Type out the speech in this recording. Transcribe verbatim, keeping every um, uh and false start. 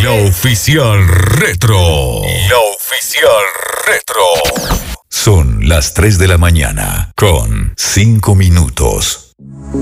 La Oficial Retro. La Oficial Retro. Son las tres de la mañana con cinco minutos.